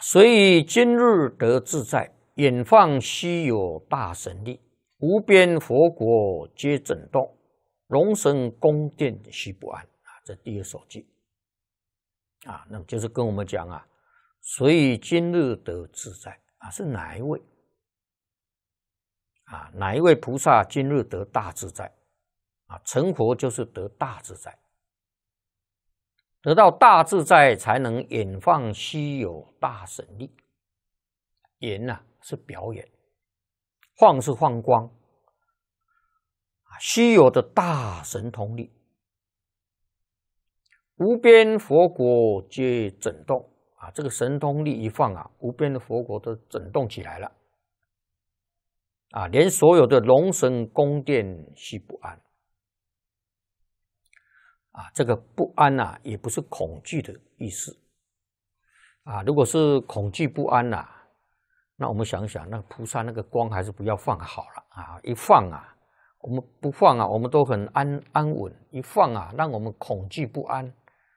所以今日得自在，远放稀有大神力，无边佛国皆震动，龙神宫殿悉不安这第二首偈那么就是跟我们讲所以今日得自在是哪一位哪一位菩萨今日得大自在成佛就是得大自在，得到大自在才能远放稀有大神力。远是表演，放是放光，稀有的大神通力，无边佛国皆震动这个神通力一放无边的佛国都震动起来了连所有的龙神宫殿悉不安这个不安也不是恐惧的意思如果是恐惧不安那我们想想，那菩萨那个光还是不要放好了一放我们不放我们都很安稳，一放让我们恐惧不安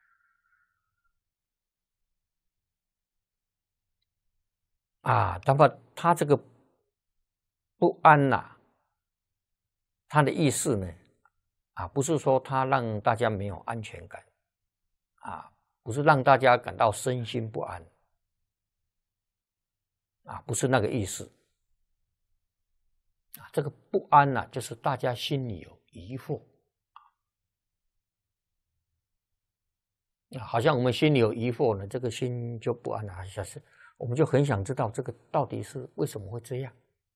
那么他这个不安他的意思呢不是说他让大家没有安全感不是让大家感到身心不安不是那个意思这个不安就是大家心里有疑惑好像我们心里有疑惑呢，这个心就不安了，我们就很想知道这个到底是为什么会这样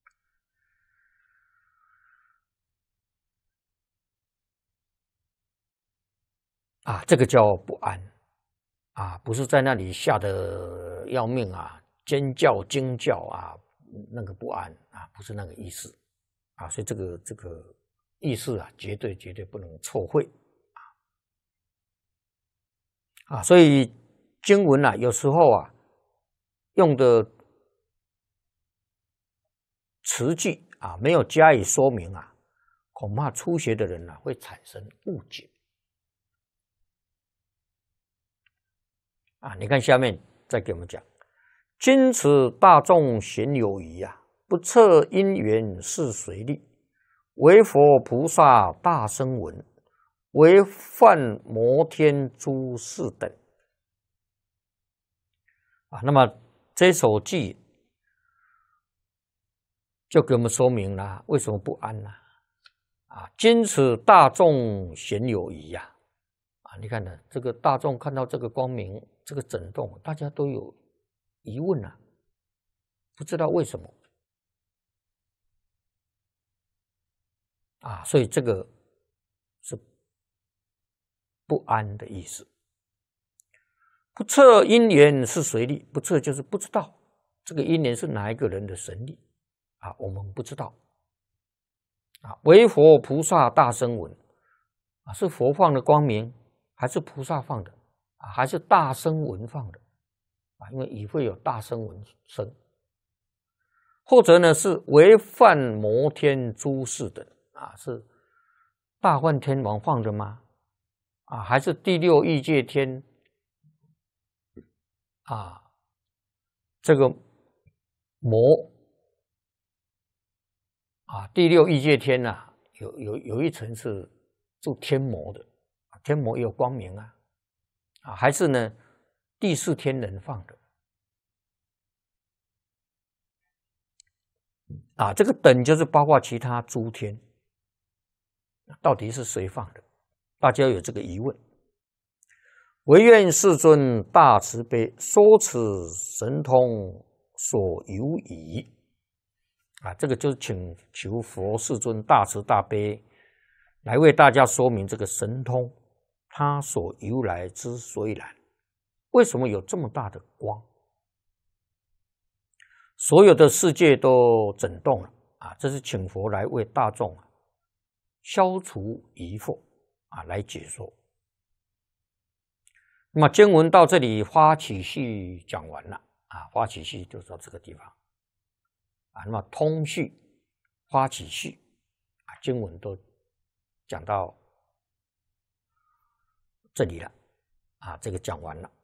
这个叫不安不是在那里吓得要命尖叫惊叫那个不安不是那个意思所以这个意思绝对不能错会所以经文有时候用的词句没有加以说明恐怕初学的人会产生误解你看下面再给我们讲，今此大众鲜有余不测因缘是随力，唯佛菩萨大声闻，唯梵摩天诸士等那么这首偈就给我们说明了为什么不安今此大众鲜有余你看呢，这个大众看到这个光明，这个震动，大家都有疑问不知道为什么所以这个是不安的意思。不测因缘是谁力，不测就是不知道这个因缘是哪一个人的神力我们不知道唯佛菩萨大声闻是佛放的光明还是菩萨放的还是大声闻放的因为已会有大声闻声，或者呢是唯梵摩天诸士等是大梵天王放的吗还是第六欲界天这个魔第六欲界天有一层是住天魔的，天魔也有光明还是呢第四天人放的这个等就是包括其他诸天，到底是谁放的？大家有这个疑问。唯愿世尊大慈悲，说此神通所由矣这个就是请求佛世尊大慈大悲来为大家说明这个神通它所由来之所以然，为什么有这么大的光，所有的世界都震动了这是请佛来为大众消除疑惑来解说。那么经文到这里发起序讲完了发起序就到这个地方那么通序发起序经文都讲到这里了这个讲完了。